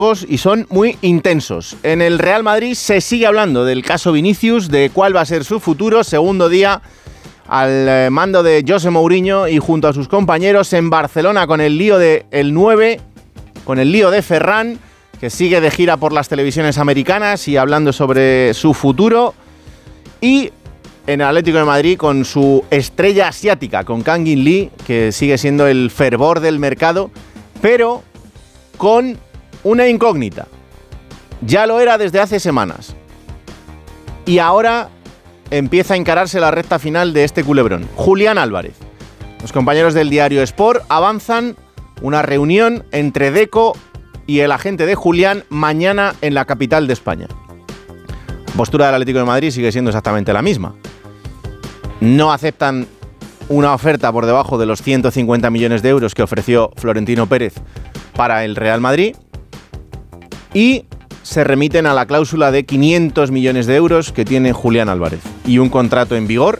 y son muy intensos. En el Real Madrid se sigue hablando del caso Vinicius, de cuál va a ser su futuro. Segundo día al mando de José Mourinho y junto a sus compañeros en Barcelona con el lío de el 9, con el lío de Ferran, que sigue de gira por las televisiones americanas y hablando sobre su futuro. Y en el Atlético de Madrid con su estrella asiática, con Kang-in Lee, que sigue siendo el fervor del mercado, pero con una incógnita. Ya lo era desde hace semanas. Y ahora empieza a encararse la recta final de este culebrón. Julián Álvarez. Los compañeros del diario Sport avanzan una reunión entre Deco y el agente de Julián mañana en la capital de España. La postura del Atlético de Madrid sigue siendo exactamente la misma. No aceptan una oferta por debajo de los 150 millones de euros que ofreció Florentino Pérez para el Real Madrid y se remiten a la cláusula de 500 millones de euros que tiene Julián Álvarez y un contrato en vigor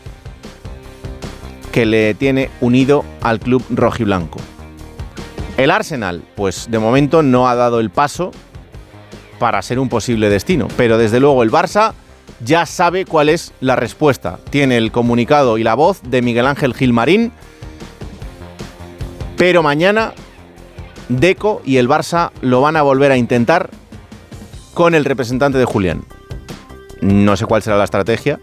que le tiene unido al club rojiblanco. El Arsenal, pues de momento no ha dado el paso para ser un posible destino, pero desde luego el Barça ya sabe cuál es la respuesta. Tiene el comunicado y la voz de Miguel Ángel Gilmarín, pero mañana Deco y el Barça lo van a volver a intentar con el representante de Julián. No sé cuál será la estrategia,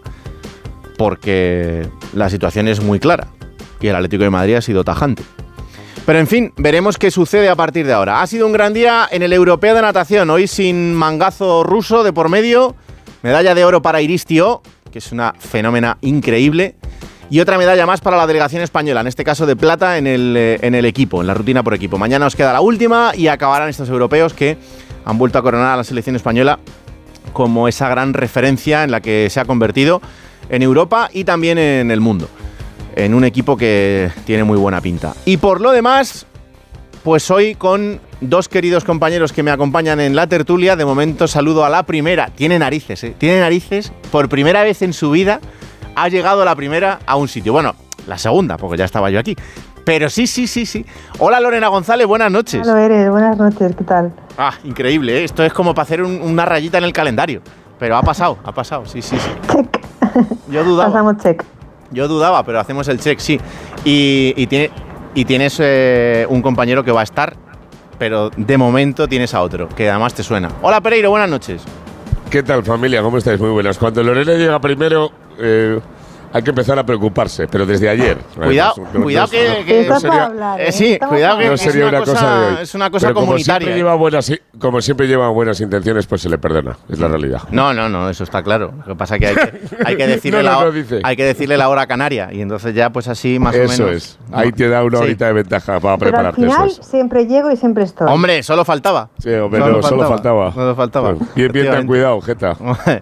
porque la situación es muy clara y el Atlético de Madrid ha sido tajante. Pero en fin, veremos qué sucede a partir de ahora. Ha sido un gran día en el Europeo de Natación, hoy sin mangazo ruso de por medio. Medalla de oro para Iristio, que es una fenómena increíble. Y otra medalla más para la delegación española, en este caso de plata en el equipo, en la rutina por equipo. Mañana os queda la última y acabarán estos europeos que han vuelto a coronar a la selección española como esa gran referencia en la que se ha convertido en Europa y también en el mundo. En un equipo que tiene muy buena pinta. Y por lo demás, pues hoy con dos queridos compañeros que me acompañan en la tertulia. De momento saludo a la primera. Tiene narices, ¿eh? Tiene narices. Por primera vez en su vida ha llegado la primera a un sitio. Bueno, la segunda, porque ya estaba yo aquí. Pero sí. Hola Lorena González, buenas noches. Hola Eres, buenas noches, ¿qué tal? Ah, increíble, ¿eh? Esto es como para hacer una rayita en el calendario. Pero ha pasado, sí. Check. Yo dudaba. Pasamos check. Yo dudaba, pero hacemos el check, sí. Y tienes un compañero que va a estar, pero de momento tienes a otro, que además te suena. Hola Pereiro, buenas noches. ¿Qué tal familia? ¿Cómo estáis? Muy buenas. Cuando Lorena llega primero, hay que empezar a preocuparse, pero desde ayer. Cuidado que Estás para hablar, ¿eh? sí, cuidado que no sería una cosa de hoy. Es una cosa pero comunitaria. Como siempre lleva buenas intenciones, pues se le perdona. Es la realidad. No, eso está claro. Lo que pasa es que hay que decirle hay que decirle la hora canaria y entonces ya pues así más o menos. Eso es. Ahí te da una horita de ventaja para Pero prepararte. al final eso es. siempre llego y siempre estoy. Hombre, solo faltaba. Sí, hombre, solo faltaba. Bien, ten cuidado, Jeta.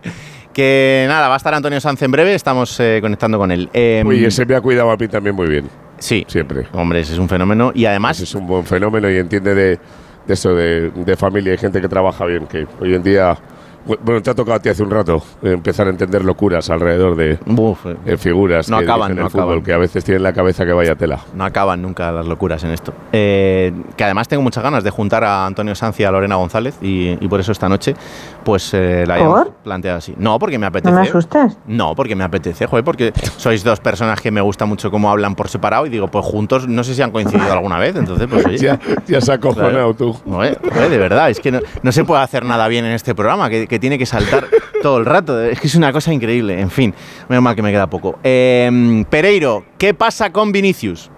Que nada, va a estar Antonio Sanz en breve, estamos conectando con él. Uy, ese me ha cuidado a mí también muy bien. Sí. Siempre. Hombre, ese es un fenómeno y además… Ese es un buen fenómeno y entiende de eso, de familia y gente que trabaja bien, que hoy en día… Bueno, te ha tocado a ti hace un rato empezar a entender locuras alrededor de figuras no que acaban, dirigen el fútbol, que a veces tienen la cabeza que vaya tela. No acaban nunca las locuras en esto. Que además tengo muchas ganas de juntar a Antonio Sanz y a Lorena González y por eso esta noche pues la hayamos planteado así. No, porque me apetece. ¿No me asustas? No, porque me apetece, joder, porque sois dos personas que me gusta mucho cómo hablan por separado y digo, pues juntos no sé si han coincidido alguna vez, entonces pues oye. ya se ha acojonado claro. Tú. Joder, de verdad, es que no se puede hacer nada bien en este programa, que tiene que saltar todo el rato. Es que es una cosa increíble. En fin, menos mal que me queda poco. Pereiro, ¿qué pasa con Vinicius?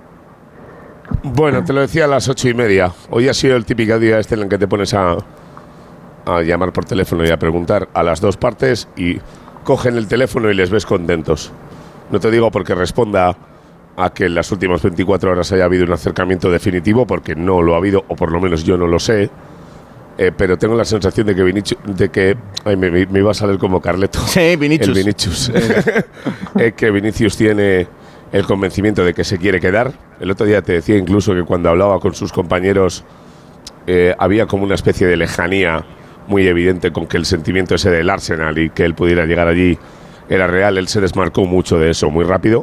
Bueno, te lo decía a las 8:30. Hoy ha sido el típico día en el que te pones a llamar por teléfono y a preguntar a las dos partes y cogen el teléfono y les ves contentos. No te digo porque responda a que en las últimas 24 horas haya habido un acercamiento definitivo, porque no lo ha habido, o por lo menos yo no lo sé. Pero tengo la sensación de que me iba a salir como Carleto. Sí, Vinicius. El Vinicius. Que Vinicius tiene el convencimiento de que se quiere quedar. El otro día te decía incluso que cuando hablaba con sus compañeros había como una especie de lejanía muy evidente con que el sentimiento ese del Arsenal y que él pudiera llegar allí era real. Él se desmarcó mucho de eso muy rápido.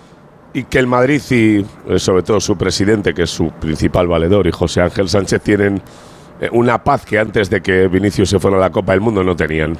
Y que el Madrid y sobre todo su presidente, que es su principal valedor, y José Ángel Sánchez, tienen una paz que antes de que Vinicius se fuera a la Copa del Mundo no tenían.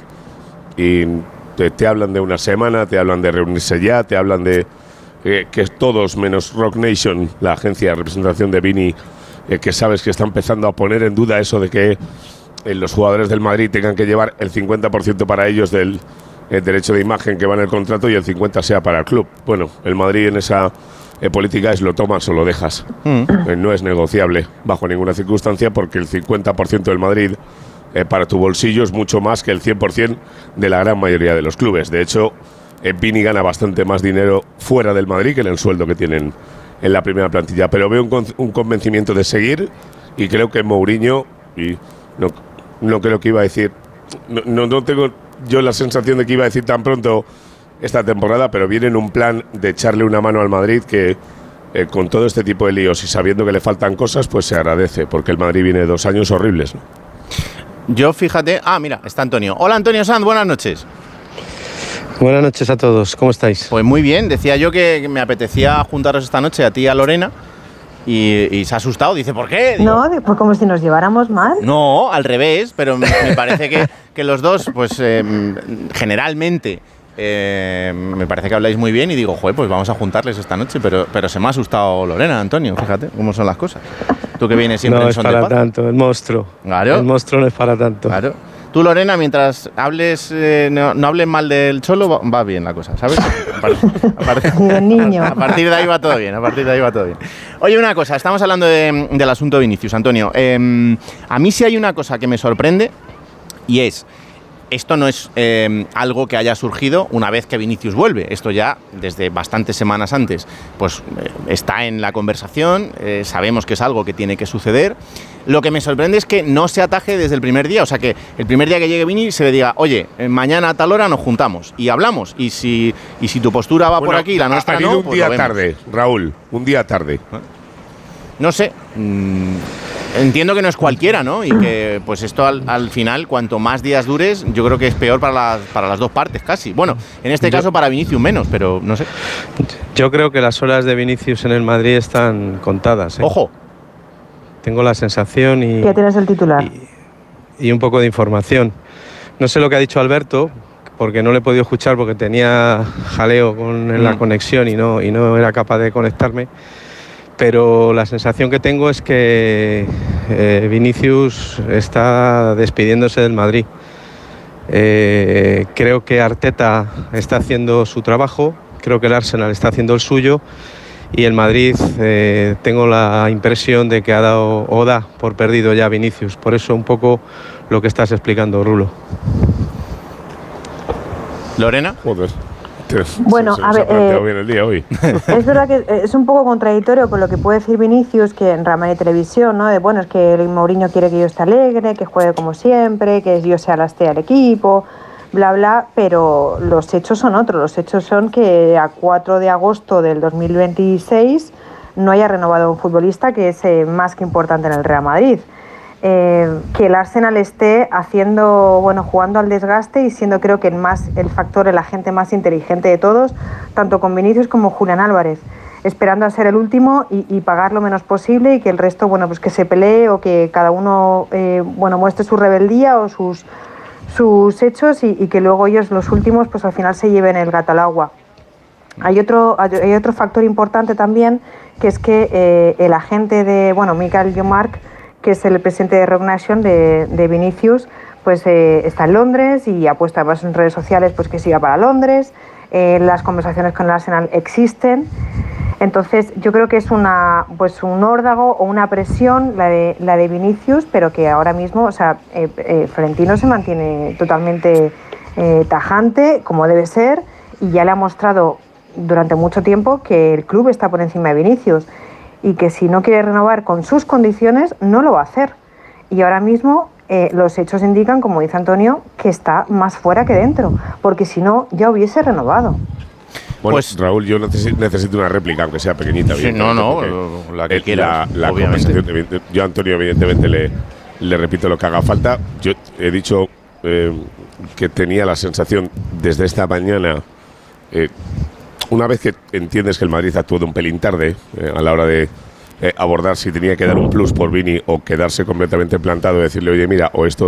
Y te hablan de una semana, te hablan de reunirse ya, te hablan de que todos, menos Rock Nation, la agencia de representación de Vini, que sabes que está empezando a poner en duda eso de que los jugadores del Madrid tengan que llevar el 50% para ellos del derecho de imagen que va en el contrato y el 50% sea para el club. Bueno, el Madrid en esa política es lo tomas o lo dejas. No es negociable bajo ninguna circunstancia, porque el 50% del Madrid para tu bolsillo es mucho más que el 100% de la gran mayoría de los clubes. De hecho, Vini gana bastante más dinero fuera del Madrid que en el sueldo que tienen en la primera plantilla. Pero veo un convencimiento de seguir, y creo que Mourinho, y no creo que iba a decir, no tengo yo la sensación de que iba a decir tan pronto esta temporada, pero viene en un plan de echarle una mano al Madrid que con todo este tipo de líos y sabiendo que le faltan cosas, pues se agradece, porque el Madrid viene de 2 años horribles, ¿no? Yo fíjate... mira, está Antonio. Hola, Antonio Sanz, buenas noches. Buenas noches a todos, ¿cómo estáis? Pues muy bien, decía yo que me apetecía juntaros esta noche a ti y a Lorena, y se ha asustado, dice, ¿por qué? Digo, No, pues como si nos lleváramos mal. no, al revés, pero me parece que los dos, pues generalmente, me parece que habláis muy bien, y digo, joder, pues vamos a juntarles esta noche, pero se me ha asustado Lorena, Antonio, fíjate cómo son las cosas. Tú que vienes siempre no en es son de para paz. tanto, el monstruo. Claro. El monstruo no es para tanto. Claro. Tú, Lorena, mientras hables, no hables mal del Cholo, va bien la cosa, ¿sabes? Ni del niño. A partir de ahí va todo bien, Oye, una cosa, estamos hablando del asunto Vinicius, Antonio. A mí sí hay una cosa que me sorprende, y es... Esto no es algo que haya surgido una vez que Vinicius vuelve. Esto ya desde bastantes semanas antes pues está en la conversación, sabemos que es algo que tiene que suceder. Lo que me sorprende es que no se ataje desde el primer día, o sea, que el primer día que llegue Vini se le diga, oye, mañana a tal hora nos juntamos y hablamos, y si tu postura va por aquí y la nuestra no, un pues día lo vemos. tarde, Raúl, un día tarde. No sé, entiendo que no es cualquiera, ¿no? Y que pues esto al final, cuanto más días dures, yo creo que es peor para las dos partes, casi. Bueno, en este caso para Vinicius menos, pero no sé. Yo creo que las horas de Vinicius en el Madrid están contadas, ¿eh? ¡Ojo! Tengo la sensación y... Ya tienes el titular. Y un poco de información. No sé lo que ha dicho Alberto, porque no le he podido escuchar porque tenía jaleo en la conexión y no era capaz de conectarme. Pero la sensación que tengo es que Vinicius está despidiéndose del Madrid. Creo que Arteta está haciendo su trabajo, creo que el Arsenal está haciendo el suyo, y el Madrid tengo la impresión de que ha dado o da por perdido ya a Vinicius. Por eso un poco lo que estás explicando, Rulo. ¿Lorena? Joder. Bueno, se a nos ver, ha planteado bien el día hoy. Es verdad que es un poco contradictorio con lo que puede decir Vinicius, que en Real Madrid Televisión, ¿no? De bueno, es que el Mourinho quiere que yo esté alegre, que juegue como siempre, que yo sea la estrella del equipo, bla, bla, pero los hechos son otros. Los hechos son que a 4 de agosto del 2026 no haya renovado un futbolista que es más que importante en el Real Madrid. Que el Arsenal esté jugando al desgaste y siendo, creo que el factor, el agente más inteligente de todos, tanto con Vinicius como Julián Álvarez, esperando a ser el último y pagar lo menos posible, y que el resto, bueno, pues que se pelee, o que cada uno muestre su rebeldía o sus hechos, y que luego ellos, los últimos, pues al final se lleven el gato al agua. Hay otro factor importante también, que es que el agente de Michael Llomarch, que es el presidente de Rock Nation de Vinicius, pues está en Londres y ha puesto además en redes sociales pues que siga para Londres. Las conversaciones con el Arsenal existen. Entonces yo creo que es un órdago o una presión la de Vinicius, pero que ahora mismo, o sea, Florentino se mantiene totalmente tajante, como debe ser, y ya le ha mostrado durante mucho tiempo que el club está por encima de Vinicius, y que si no quiere renovar con sus condiciones, no lo va a hacer. Y ahora mismo los hechos indican, como dice Antonio, que está más fuera que dentro, porque si no, ya hubiese renovado. Bueno, Pues, Raúl, yo necesito una réplica, aunque sea pequeñita. Sí, la que quieras, la obviamente. conversación, yo a Antonio, evidentemente, le repito lo que haga falta. Yo he dicho que tenía la sensación desde esta mañana, una vez que entiendes que el Madrid ha actuado un pelín tarde a la hora de abordar si tenía que dar un plus por Vini o quedarse completamente plantado y decirle, oye, mira, o esto